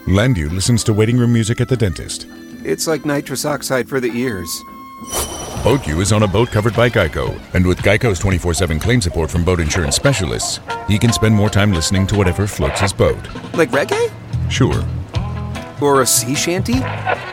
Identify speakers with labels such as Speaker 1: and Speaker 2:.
Speaker 1: Landu listens to waiting room music at the dentist.
Speaker 2: It's like nitrous oxide for the ears.
Speaker 1: BoatU is on a boat covered by Geico, and with Geico's 24/7 claim support from boat insurance specialists, he can spend more time listening to whatever floats his boat.
Speaker 2: Like reggae?
Speaker 1: Sure.
Speaker 2: Or a sea shanty?